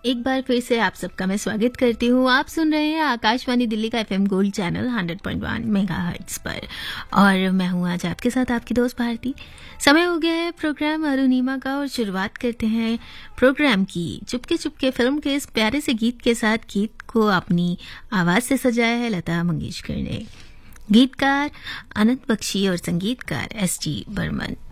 एक बार फिर से आप सबका मैं स्वागत करती हूँ। आप सुन रहे हैं आकाशवाणी दिल्ली का एफएम गोल्ड चैनल 100.1 मेगाहर्ट्ज पर और मैं हूँ आज आपके साथ आपकी दोस्त भारती। समय हो गया है प्रोग्राम अरुणिमा का और शुरुआत करते हैं प्रोग्राम की चुपके चुपके फिल्म के इस प्यारे से गीत के साथ। गीत को अपनी आवाज से सजाया है लता मंगेशकर ने, गीतकार अनंत बख्शी और संगीतकार एस.टी. बर्मन।